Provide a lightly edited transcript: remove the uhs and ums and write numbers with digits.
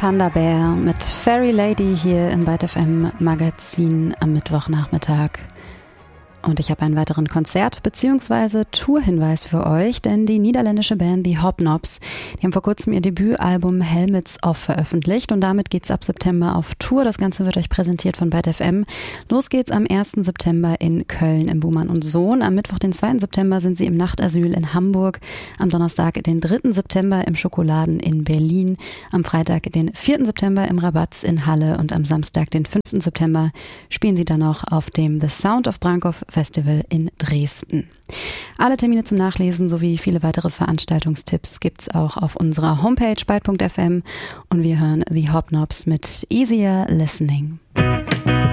Panda Bear mit Fairy Lady hier im Byte FM Magazin am Mittwochnachmittag. Und ich habe einen weiteren Konzert- bzw. Tourhinweis für euch, denn die niederländische Band The Hobnobs, die haben vor kurzem ihr Debütalbum Helmets Off veröffentlicht und damit geht's ab September auf Tour. Das Ganze wird euch präsentiert von Byte FM. Los geht's am 1. September in Köln im Buhmann & Sohn. Am Mittwoch, den 2. September sind sie im Nachtasyl in Hamburg. Am Donnerstag, den 3. September im Schokoladen in Berlin. Am Freitag, den 4. September im Rabatz in Halle und am Samstag, den 5. September spielen sie dann noch auf dem The Sound of Brankow Festival in Dresden. Alle Termine zum Nachlesen sowie viele weitere Veranstaltungstipps gibt's auch auf unserer Homepage byte.fm und wir hören The Hobnobs mit Easier Listening.